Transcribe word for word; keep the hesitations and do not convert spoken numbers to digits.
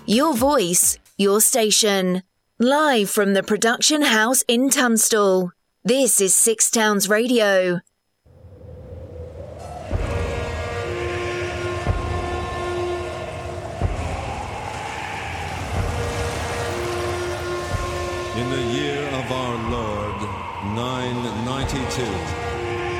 Your voice, your station. Live from the production house in Tunstall. This is Six Towns Radio. In the year of our Lord, nine ninety-two,